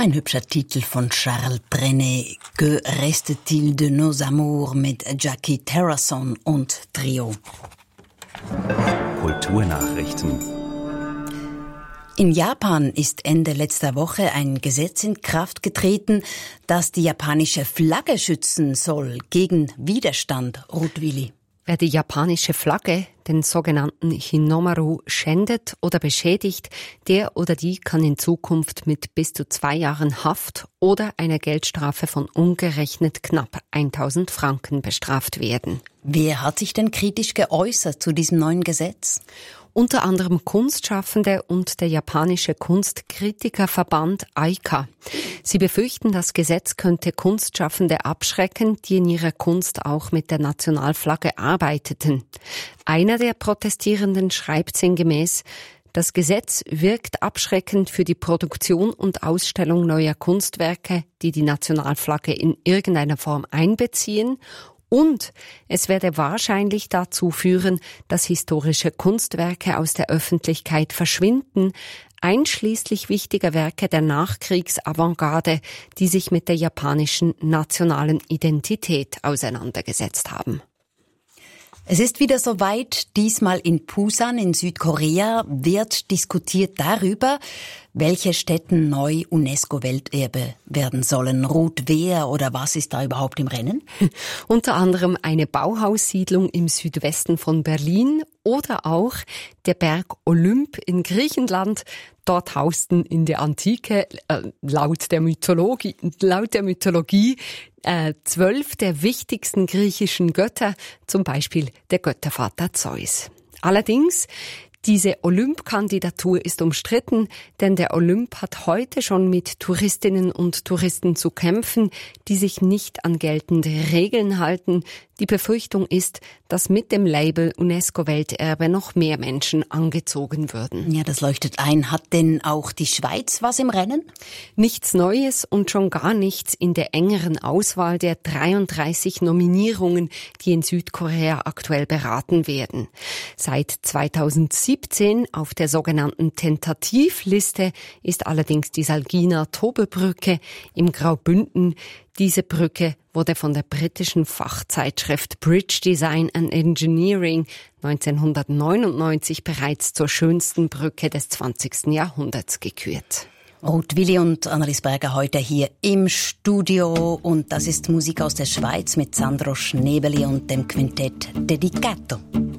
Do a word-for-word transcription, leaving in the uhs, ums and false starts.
Ein hübscher Titel von Charles Trenet, Que reste-t-il de nos amours mit Jackie Terrasson und Trio. Kulturnachrichten. In Japan ist Ende letzter Woche ein Gesetz in Kraft getreten, das die japanische Flagge schützen soll gegen Widerstand, Ruth Willi. Wer die japanische Flagge, den sogenannten Hinomaru, schändet oder beschädigt, der oder die kann in Zukunft mit bis zu zwei Jahren Haft oder einer Geldstrafe von umgerechnet knapp tausend Franken bestraft werden. Wer hat sich denn kritisch geäußert zu diesem neuen Gesetz? Unter anderem Kunstschaffende und der japanische Kunstkritikerverband A I K A. Sie befürchten, das Gesetz könnte Kunstschaffende abschrecken, die in ihrer Kunst auch mit der Nationalflagge arbeiteten. Einer der Protestierenden schreibt sinngemäß: Das Gesetz wirkt abschreckend für die Produktion und Ausstellung neuer Kunstwerke, die die Nationalflagge in irgendeiner Form einbeziehen. Und es werde wahrscheinlich dazu führen, dass historische Kunstwerke aus der Öffentlichkeit verschwinden, einschließlich wichtiger Werke der Nachkriegsavantgarde, die sich mit der japanischen nationalen Identität auseinandergesetzt haben. Es ist wieder soweit. Diesmal in Busan in Südkorea wird diskutiert darüber, welche Stätten neu UNESCO-Welterbe werden sollen. Ruth, wer oder was ist da überhaupt im Rennen? Unter anderem eine Bauhaussiedlung im Südwesten von Berlin oder auch der Berg Olymp in Griechenland. Dort hausten in der Antike, äh, laut der Mythologie, laut der Mythologie äh, zwölf der wichtigsten griechischen Götter, zum Beispiel der Göttervater Zeus. Allerdings, diese Olymp-Kandidatur ist umstritten, denn der Olymp hat heute schon mit Touristinnen und Touristen zu kämpfen, die sich nicht an geltende Regeln halten. Die Befürchtung ist, dass mit dem Label UNESCO-Welterbe noch mehr Menschen angezogen würden. Ja, das leuchtet ein. Hat denn auch die Schweiz was im Rennen? Nichts Neues und schon gar nichts in der engeren Auswahl der dreiunddreißig Nominierungen, die in Südkorea aktuell beraten werden. Seit zweitausendsiebzehn auf der sogenannten Tentativliste ist allerdings die Salgina-Tobe-Brücke im Graubünden. Diese Brücke wurde von der britischen Fachzeitschrift Bridge Design and Engineering neunzehnhundertneunundneunzig bereits zur schönsten Brücke des zwanzigsten Jahrhunderts gekürt. Ruth Willi und Annelies Berger heute hier im Studio. Und das ist Musik aus der Schweiz mit Sandro Schnebeli und dem Quintett Dedicato.